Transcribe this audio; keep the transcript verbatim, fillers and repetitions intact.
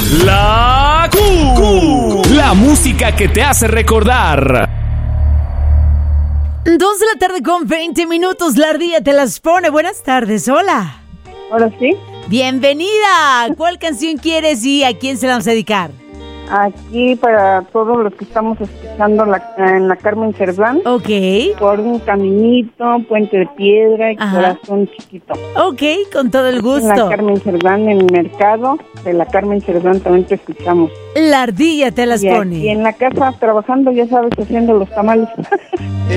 La Q. La música que te hace recordar. Dos de la tarde con veinte minutos. La ardilla te las pone. Buenas tardes, hola. Ahora sí. Bienvenida. ¿Cuál canción quieres y a quién se la vamos a dedicar? Aquí para todos los que estamos escuchando la, en la Carmen Cerdán. Ok. Por un caminito, puente de piedra y Ajá. corazón chiquito. Ok, con todo el gusto. En la Carmen Cerdán, en el mercado de la Carmen Cerdán también te escuchamos. La ardilla te las y pone. Y en la casa trabajando, ya sabes, haciendo los tamales.